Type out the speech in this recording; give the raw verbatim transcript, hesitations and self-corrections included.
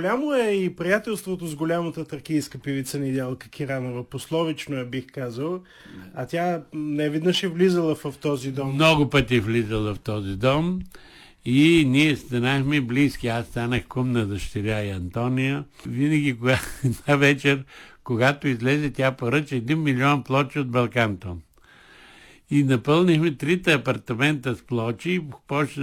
Голямо е и приятелството с голямата тракийска певица Недялка Киранова. Пословично я бих казал. А тя не веднъж е влизала в този дом. Много пъти влизала в този дом. И ние станахме близки. Аз станах кум на дъщеря и Антония. Винаги, кога, една вечер, когато излезе, тя поръча един милион плочи от Балкантон. И напълнихме трите апартамента с плочи и почна